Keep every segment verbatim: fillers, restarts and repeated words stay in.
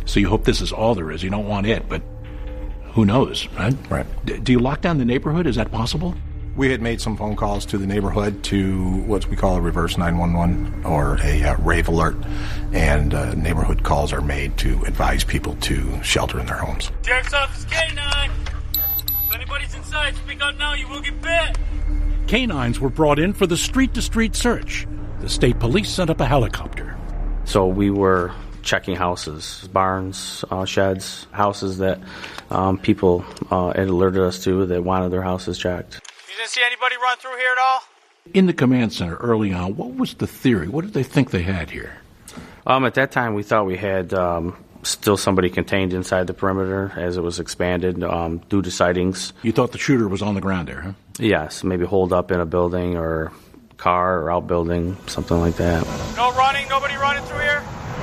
So you hope this is all there is. You don't want it, but who knows, right? Right. D- do you lock down the neighborhood? Is that possible? We had made some phone calls to the neighborhood to what we call a reverse nine one one or a uh, rave alert, and uh, neighborhood calls are made to advise people to shelter in their homes. Sheriff's Office K nine. If anybody's inside, speak out now, you will get bit. Canines were brought in for the street-to-street search. The state police sent up a helicopter. So we were checking houses, barns, uh, sheds, houses that um, people uh, had alerted us to that wanted their houses checked. You didn't see anybody run through here at all? In the command center early on, what was the theory? What did they think they had here? Um, at that time, we thought we had um, still somebody contained inside the perimeter as it was expanded um, due to sightings. You thought the shooter was on the ground there, huh? Yes, maybe holed up in a building or car or outbuilding, something like that. No running? Nobody running through here?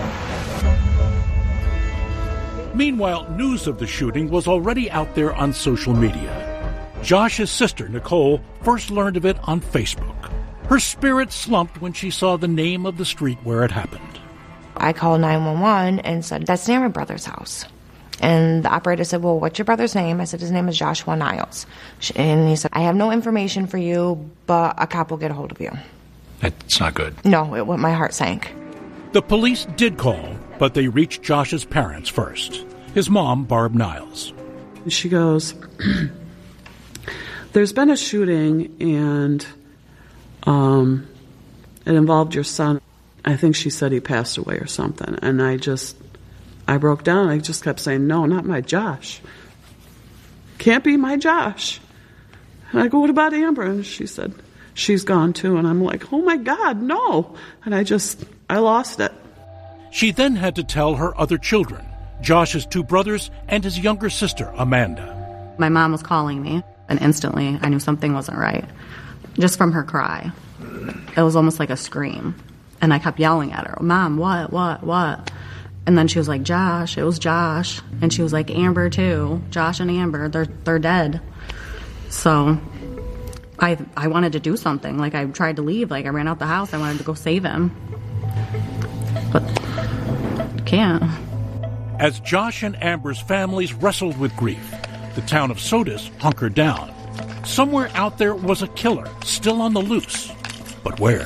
Meanwhile, news of the shooting was already out there on social media. Josh's sister, Nicole, first learned of it on Facebook. Her spirit slumped when she saw the name of the street where it happened. I called nine one one and said, that's near my brother's house. And the operator said, well, what's your brother's name? I said, his name is Joshua Niles. And he said, I have no information for you, but a cop will get a hold of you. That's not good. No, it, my heart sank. The police did call, but they reached Josh's parents first. His mom, Barb Niles. She goes, there's been a shooting, and um, it involved your son. I think she said he passed away or something. And I just, I broke down. I just kept saying, no, not my Josh. Can't be my Josh. And I go, what about Amber? And she said, she's gone too. And I'm like, oh my God, no. And I just, I lost it. She then had to tell her other children, Josh's two brothers and his younger sister, Amanda. My mom was calling me, and instantly I knew something wasn't right. Just from her cry. It was almost like a scream. And I kept yelling at her, Mom, what, what, what? And then she was like, Josh, it was Josh. And she was like, Amber too. Josh and Amber, they're they're dead. So I I wanted to do something. Like, I tried to leave. Like, I ran out the house. I wanted to go save him. But can't. As Josh and Amber's families wrestled with grief, the town of Sodus hunkered down. Somewhere out there was a killer, still on the loose. But where?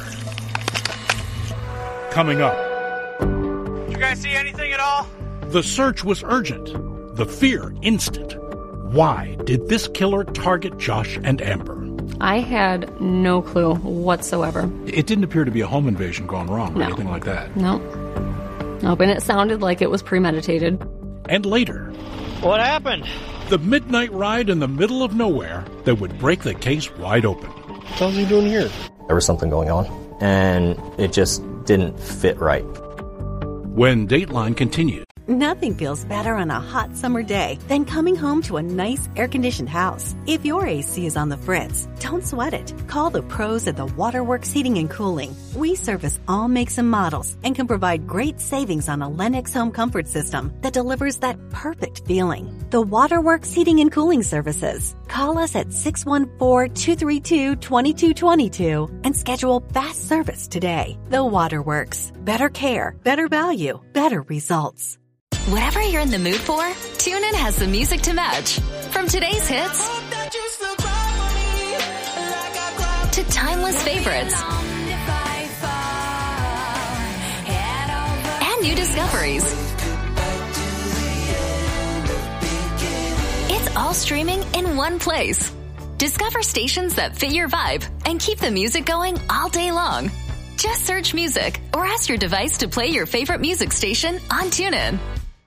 Coming up. Did you guys see anything at all? The search was urgent, the fear instant. Why did this killer target Josh and Amber? I had no clue whatsoever. It didn't appear to be a home invasion gone wrong or No. anything like that. Nope. Nope, and it sounded like it was premeditated. And later, What happened? the midnight ride in the middle of nowhere that would break the case wide open. What the hell's he doing here? There was something going on, and it just didn't fit right. When Dateline continued. Nothing feels better on a hot summer day than coming home to a nice air-conditioned house. If your A C is on the fritz, don't sweat it. Call the pros at the Waterworks Heating and Cooling. We service all makes and models and can provide great savings on a Lennox home comfort system that delivers that perfect feeling. The Waterworks Heating and Cooling Services. Call us at six one four, two three two, two two two two and schedule fast service today. The Waterworks. Better care, better value, better results. Whatever you're in the mood for, TuneIn has the music to match. From today's hits to timeless favorites and new discoveries. It's all streaming in one place. Discover stations that fit your vibe and keep the music going all day long. Just search music or ask your device to play your favorite music station on TuneIn.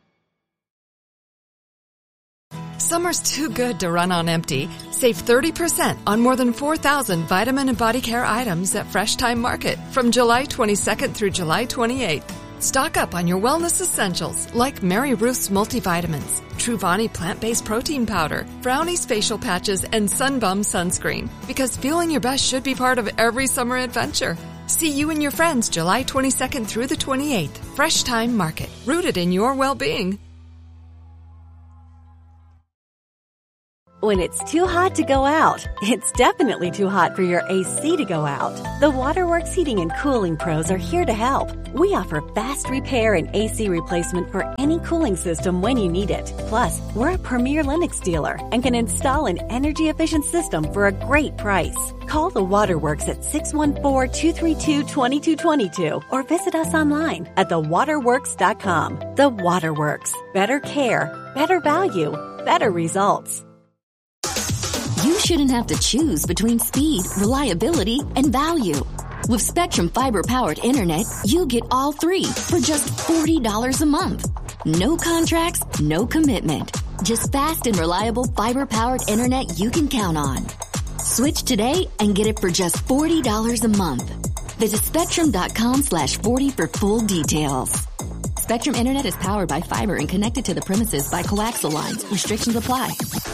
Summer's too good to run on empty. Save thirty percent on more than four thousand vitamin and body care items at Fresh Time Market from July twenty-second through July twenty-eighth. Stock up on your wellness essentials like Mary Ruth's multivitamins, Truvani plant-based protein powder, Brownie's facial patches, and Sunbum sunscreen. Because feeling your best should be part of every summer adventure. See you and your friends July twenty-second through the twenty-eighth. Fresh Time Market. Rooted in your well-being. When it's too hot to go out, it's definitely too hot for your A C to go out. The Waterworks Heating and Cooling Pros are here to help. We offer fast repair and A C replacement for any cooling system when you need it. Plus, we're a premier Lennox dealer and can install an energy-efficient system for a great price. Call the Waterworks at six one four, two three two, two two two two or visit us online at the waterworks dot com. The Waterworks. Better care, better value, better results. You shouldn't have to choose between speed, reliability, and value. With Spectrum fiber-powered internet, you get all three for just forty dollars a month. No contracts, no commitment. Just fast and reliable fiber-powered internet you can count on. Switch today and get it for just forty dollars a month. Visit spectrum.com slash 40 for full details. Spectrum Internet is powered by fiber and connected to the premises by coaxial lines. Restrictions apply.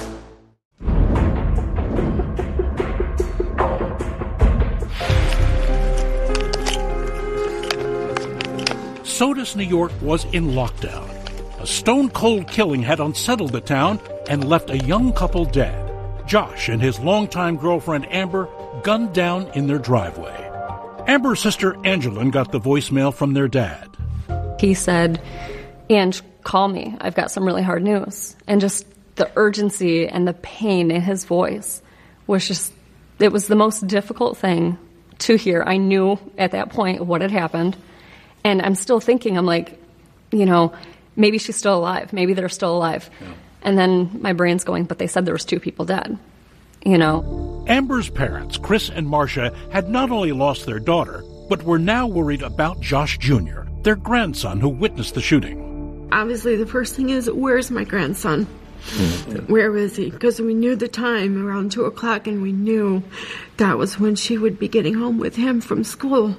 Sodus, New York was in lockdown. A stone-cold killing had unsettled the town and left a young couple dead. Josh and his longtime girlfriend Amber gunned down in their driveway. Amber's sister Angeline got the voicemail from their dad. He said, "Ange, call me. I've got some really hard news." And just the urgency and the pain in his voice was just, it was the most difficult thing to hear. I knew at that point what had happened. And I'm still thinking, I'm like, you know, maybe she's still alive. Maybe they're still alive. Yeah. And then my brain's going, but they said there was two people dead, you know. Amber's parents, Chris and Marcia, had not only lost their daughter, but were now worried about Josh Junior, their grandson who witnessed the shooting. Obviously, the first thing is, where's my grandson? Mm-hmm. Where was he? Because we knew the time, around two o'clock, and we knew that was when she would be getting home with him from school.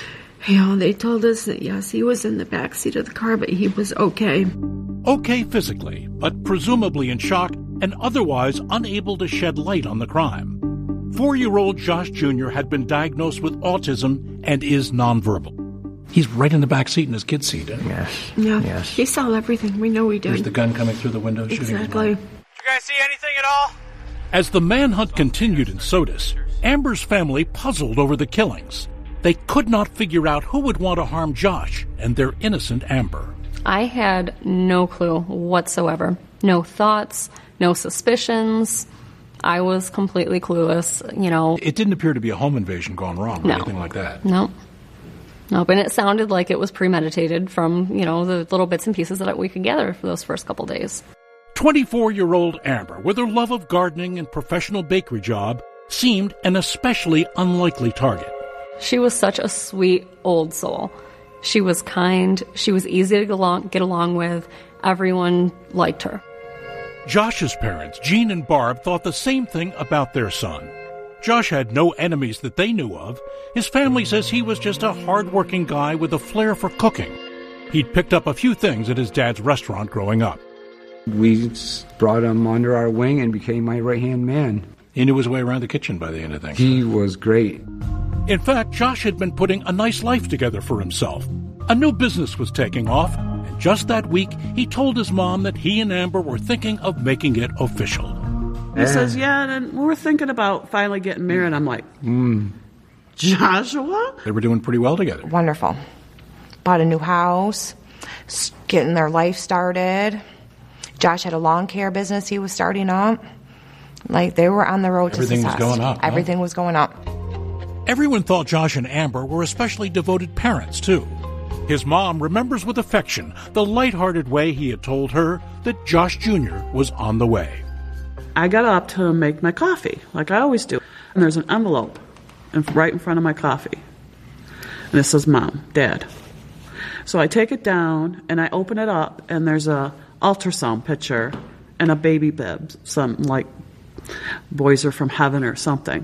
You know, they told us that, yes, he was in the back seat of the car, but he was okay. Okay physically, but presumably in shock and otherwise unable to shed light on the crime. Four-year-old Josh Junior had been diagnosed with autism and is nonverbal. He's right in the back seat in his kid's seat, isn't he? Yes. Yeah. Yes. He saw everything. We know he did. There's the gun coming through the window shooting. Exactly. You guys see anything at all? As the manhunt continued in Sodus, Amber's family puzzled over the killings. They could not figure out who would want to harm Josh and their innocent Amber. I had no clue whatsoever. No thoughts, no suspicions. I was completely clueless, you know. It didn't appear to be a home invasion gone wrong or no. anything like that. No. Nope, and it sounded like it was premeditated from, you know, the little bits and pieces that we could gather for those first couple days. twenty-four-year-old Amber, with her love of gardening and professional bakery job, seemed an especially unlikely target. She was such a sweet old soul. She was kind. She was easy to get along, get along with. Everyone liked her. Josh's parents, Jean and Barb, thought the same thing about their son. Josh had no enemies that they knew of. His family says he was just a hard-working guy with a flair for cooking. He'd picked up a few things at his dad's restaurant growing up. We brought him under our wing and became my right-hand man. He knew his way around the kitchen by the end of things. He was great. In fact, Josh had been putting a nice life together for himself. A new business was taking off, and just that week, he told his mom that he and Amber were thinking of making it official. He yeah. says, yeah, and we're thinking about finally getting married. I'm like, mm. Joshua? They were doing pretty well together. Wonderful. Bought a new house, getting their life started. Josh had a lawn care business he was starting up. Like, they were on the road Everything to success. Everything was going up. Everything huh? was going up. Everyone thought Josh and Amber were especially devoted parents, too. His mom remembers with affection the lighthearted way he had told her that Josh Junior was on the way. I got up to make my coffee, like I always do. And there's an envelope in, right in front of my coffee. And it says, Mom, Dad. So I take it down, and I open it up, and there's a ultrasound picture and a baby bib, something like Boys Are From Heaven or something.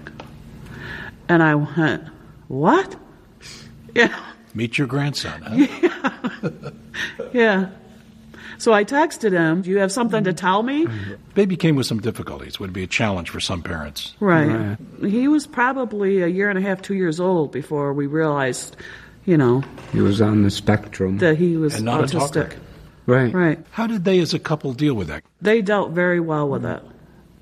And I went, what? Yeah. Meet your grandson, huh? Yeah. yeah. So I texted him, do you have something to tell me? Baby came with some difficulties. Would be a challenge for some parents. Right. right. He was probably a year and a half, two years old before we realized, you know. He was on the spectrum. That he was and not autistic. A talker. Right. Right. How did they as a couple deal with that? They dealt very well with it.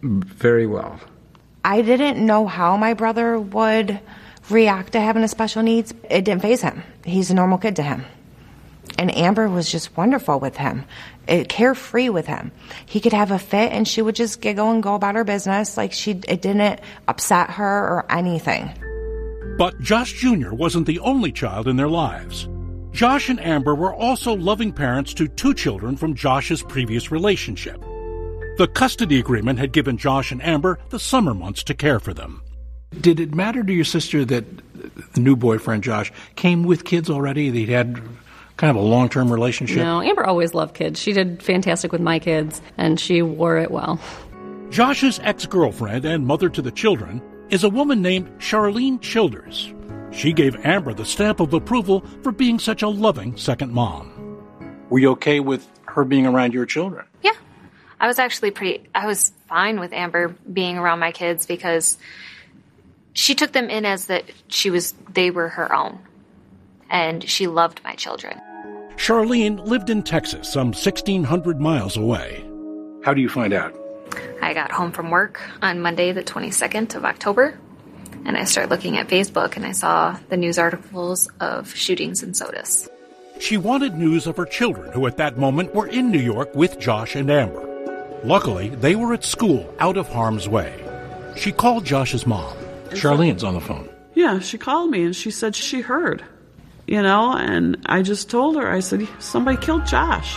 Very well. I didn't know how my brother would react to having a special needs. It didn't faze him. He's a normal kid to him. And Amber was just wonderful with him, it, carefree with him. He could have a fit and she would just giggle and go about her business like she it didn't upset her or anything. But Josh Junior wasn't the only child in their lives. Josh and Amber were also loving parents to two children from Josh's previous relationship. The custody agreement had given Josh and Amber the summer months to care for them. Did it matter to your sister that the new boyfriend, Josh, came with kids already? They'd had kind of a long-term relationship? No, Amber always loved kids. She did fantastic with my kids, and she wore it well. Josh's ex-girlfriend and mother to the children is a woman named Charlene Childers. She gave Amber the stamp of approval for being such a loving second mom. Were you okay with her being around your children? Yeah. I was actually pretty, I was fine with Amber being around my kids because she took them in as that she was, they were her own. And she loved my children. Charlene lived in Texas, some sixteen hundred miles away. How do you find out? I got home from work on Monday, the twenty-second of October, and I started looking at Facebook and I saw the news articles of shootings in Sodus. She wanted news of her children, who at that moment were in New York with Josh and Amber. Luckily, they were at school, out of harm's way. She called Josh's mom. Charlene's on the phone. Yeah, she called me and she said she heard, you know, and I just told her, I said, somebody killed Josh.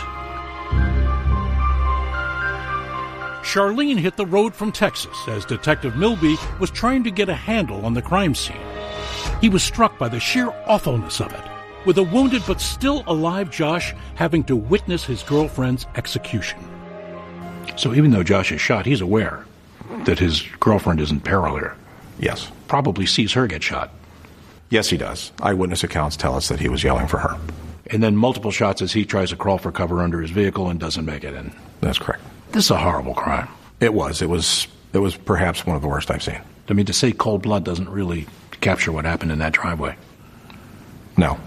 Charlene hit the road from Texas as Detective Milby was trying to get a handle on the crime scene. He was struck by the sheer awfulness of it, with a wounded but still alive Josh having to witness his girlfriend's execution. So even though Josh is shot, he's aware that his girlfriend is in peril here. Yes. Probably sees her get shot. Yes, he does. Eyewitness accounts tell us that he was yelling for her. And then multiple shots as he tries to crawl for cover under his vehicle and doesn't make it in. That's correct. This is a horrible crime. It was. It was It was perhaps one of the worst I've seen. I mean, to say cold blood doesn't really capture what happened in that driveway. No.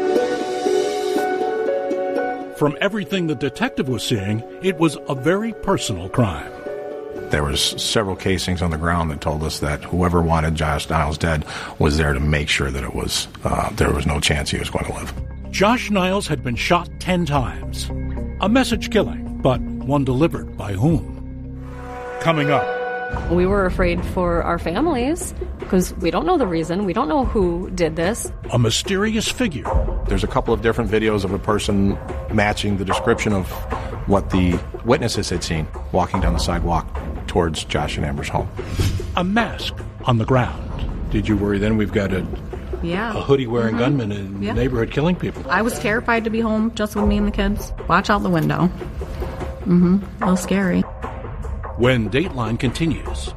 From everything the detective was seeing, it was a very personal crime. There was several casings on the ground that told us that whoever wanted Josh Niles dead was there to make sure that it was uh, there was no chance he was going to live. Josh Niles had been shot ten times. A message killing, but one delivered by whom? Coming up. We were afraid for our families because we don't know the reason. We don't know who did this. A mysterious figure. There's a couple of different videos of a person matching the description of what the witnesses had seen walking down the sidewalk towards Josh and Amber's home. A mask on the ground. Did you worry then we've got a, yeah. a hoodie-wearing mm-hmm. gunman in yeah. the neighborhood killing people? I was terrified to be home just with me and the kids. Watch out the window. Mm-hmm. A little scary. When Dateline continues.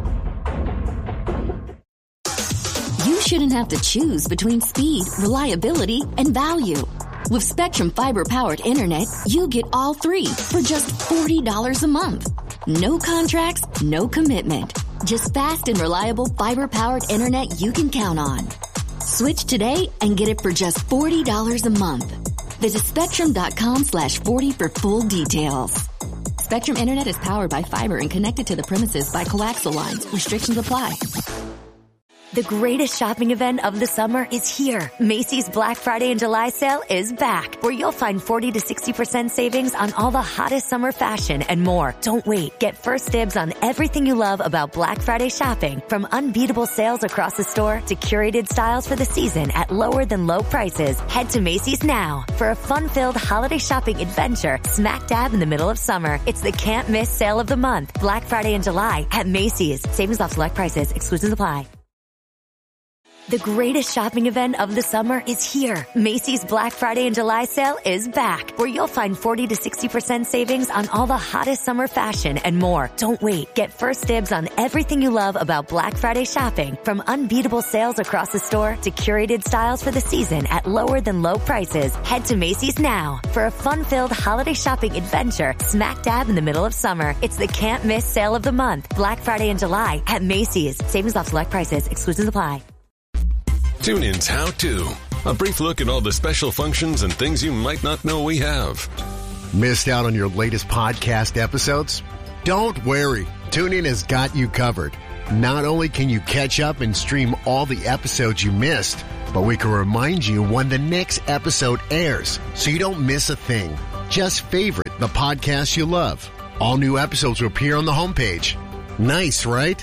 You shouldn't have to choose between speed, reliability, and value. With Spectrum Fiber-powered internet, you get all three for just forty dollars a month. No contracts, no commitment. Just fast and reliable fiber-powered internet you can count on. Switch today and get it for just forty dollars a month. Visit spectrum.com slash 40 for full details. Spectrum Internet is powered by fiber and connected to the premises by coaxial lines. Restrictions apply. The greatest shopping event of the summer is here. Macy's Black Friday and July sale is back, where you'll find forty to sixty percent savings on all the hottest summer fashion and more. Don't wait. Get first dibs on everything you love about Black Friday shopping, from unbeatable sales across the store to curated styles for the season at lower than low prices. Head to Macy's now for a fun-filled holiday shopping adventure smack dab in the middle of summer. It's the can't miss sale of the month. Black Friday and July at Macy's. Savings off select prices. Exclusions apply. The greatest shopping event of the summer is here. Macy's Black Friday and July sale is back, where you'll find forty to sixty percent savings on all the hottest summer fashion and more. Don't wait. Get first dibs on everything you love about Black Friday shopping, from unbeatable sales across the store to curated styles for the season at lower than low prices. Head to Macy's now for a fun-filled holiday shopping adventure smack dab in the middle of summer. It's the can't miss sale of the month. Black Friday and July at Macy's. Savings off select prices. Exclusions apply. Tune in's How To. A brief look at all the special functions and things you might not know we have. Missed out on your latest podcast episodes? Don't worry. TuneIn has got you covered. Not only can you catch up and stream all the episodes you missed, but we can remind you when the next episode airs so you don't miss a thing. Just favorite the podcast you love. All new episodes will appear on the homepage. Nice, right?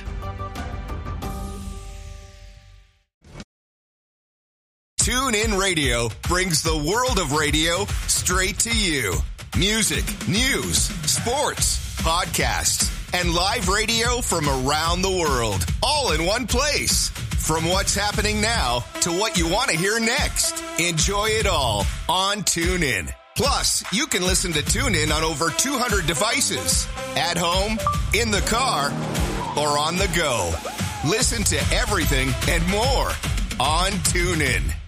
TuneIn Radio brings the world of radio straight to you. Music, news, sports, podcasts, and live radio from around the world, all in one place. From what's happening now to what you want to hear next. Enjoy it all on TuneIn. Plus, you can listen to TuneIn on over two hundred devices. At home, in the car, or on the go. Listen to everything and more on TuneIn.